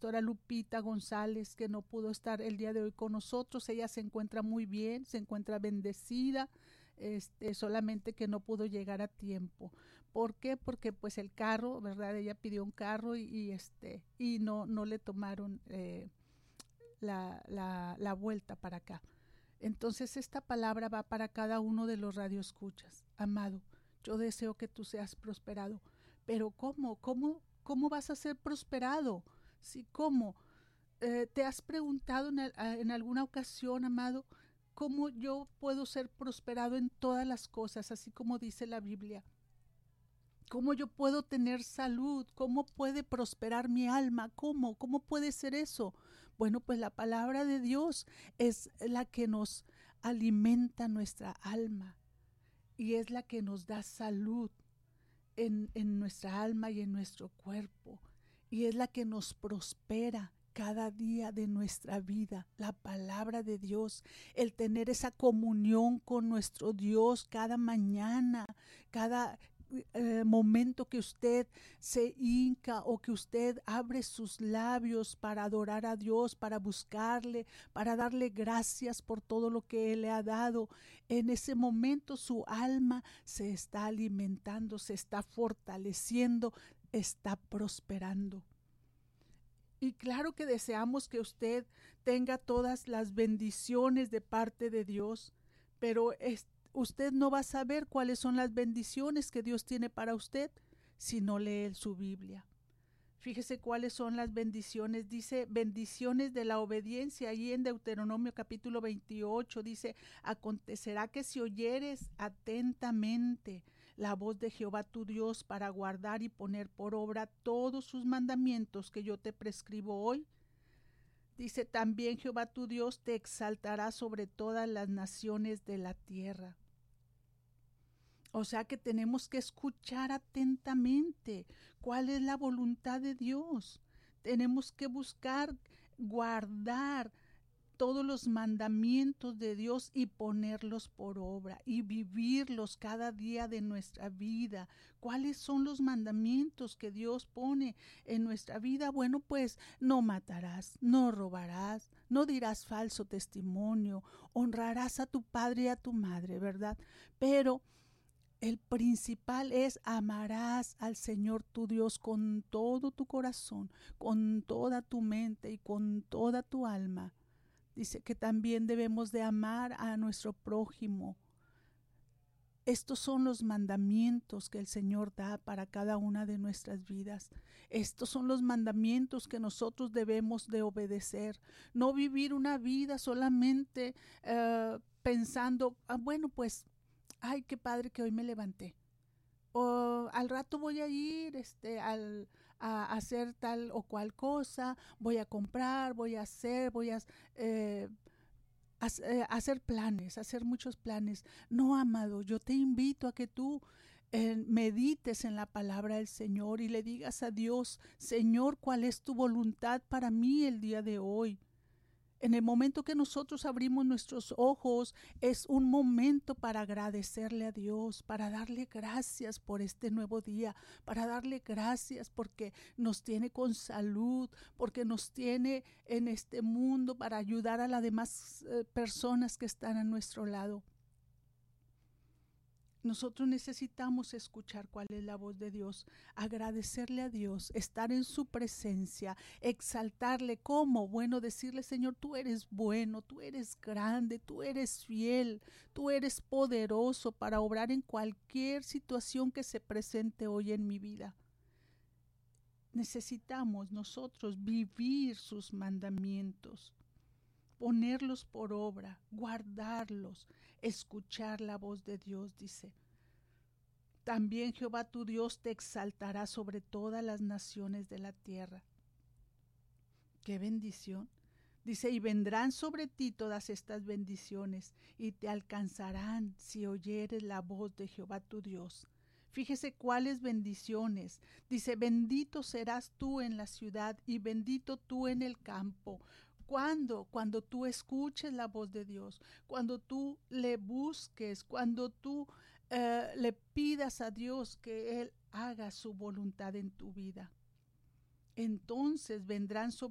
pastora Lupita González, que no pudo estar el día de hoy con nosotros. Ella se encuentra muy bien, se encuentra bendecida, solamente que no pudo llegar a tiempo. ¿Por qué? Porque pues el carro, ¿verdad? Ella pidió un carro y no le tomaron la vuelta para acá. Entonces esta palabra va para cada uno de los radioescuchas. Amado, yo deseo que tú seas prosperado. Pero ¿cómo vas a ser prosperado? Sí, ¿cómo? ¿Te has preguntado en alguna ocasión, amado, cómo yo puedo ser prosperado en todas las cosas, así como dice la Biblia? ¿Cómo yo puedo tener salud? ¿Cómo puede prosperar mi alma? ¿Cómo puede ser eso? Bueno, pues la palabra de Dios es la que nos alimenta nuestra alma y es la que nos da salud en nuestra alma y en nuestro cuerpo, y es la que nos prospera cada día de nuestra vida. La palabra de Dios, el tener esa comunión con nuestro Dios cada mañana, cada momento que usted se hinca o que usted abre sus labios para adorar a Dios, para buscarle, para darle gracias por todo lo que Él le ha dado. En ese momento su alma se está alimentando, se está fortaleciendo, está prosperando. Y claro que deseamos que usted tenga todas las bendiciones de parte de Dios, pero usted no va a saber cuáles son las bendiciones que Dios tiene para usted si no lee su Biblia. Fíjese cuáles son las bendiciones. Dice bendiciones de la obediencia. Allí en Deuteronomio capítulo 28 dice: acontecerá que si oyeres atentamente la voz de Jehová tu Dios para guardar y poner por obra todos sus mandamientos que yo te prescribo hoy. Dice también: Jehová tu Dios te exaltará sobre todas las naciones de la tierra. O sea que tenemos que escuchar atentamente cuál es la voluntad de Dios. Tenemos que buscar guardar todos los mandamientos de Dios y ponerlos por obra y vivirlos cada día de nuestra vida. ¿Cuáles son los mandamientos que Dios pone en nuestra vida? Bueno, pues no matarás, no robarás, no dirás falso testimonio, honrarás a tu padre y a tu madre, ¿verdad? Pero el principal es: amarás al Señor tu Dios con todo tu corazón, con toda tu mente y con toda tu alma. Dice que también debemos de amar a nuestro prójimo. Estos son los mandamientos que el Señor da para cada una de nuestras vidas. Estos son los mandamientos que nosotros debemos de obedecer. No vivir una vida solamente pensando, bueno, pues ay, qué padre que hoy me levanté. O al rato voy a ir a hacer tal o cual cosa, voy a comprar, voy a hacer, hacer planes, hacer muchos planes. No, amado, yo te invito a que tú medites en la palabra del Señor y le digas a Dios: Señor, ¿cuál es tu voluntad para mí el día de hoy? En el momento que nosotros abrimos nuestros ojos, es un momento para agradecerle a Dios, para darle gracias por este nuevo día, para darle gracias porque nos tiene con salud, porque nos tiene en este mundo para ayudar a las demás personas que están a nuestro lado. Nosotros necesitamos escuchar cuál es la voz de Dios, agradecerle a Dios, estar en su presencia, exaltarle. ¿Cómo? Bueno, decirle: Señor, tú eres bueno, tú eres grande, tú eres fiel, tú eres poderoso para obrar en cualquier situación que se presente hoy en mi vida. Necesitamos nosotros vivir sus mandamientos, ponerlos por obra, guardarlos, escuchar la voz de Dios, dice. También Jehová tu Dios te exaltará sobre todas las naciones de la tierra. ¡Qué bendición! Dice: y vendrán sobre ti todas estas bendiciones y te alcanzarán si oyeres la voz de Jehová tu Dios. Fíjese cuáles bendiciones. Dice: bendito serás tú en la ciudad y bendito tú en el campo. ¿Cuándo? Cuando tú escuches la voz de Dios, cuando tú le busques, cuando tú le pidas a Dios que Él haga su voluntad en tu vida. Entonces vendrán sobre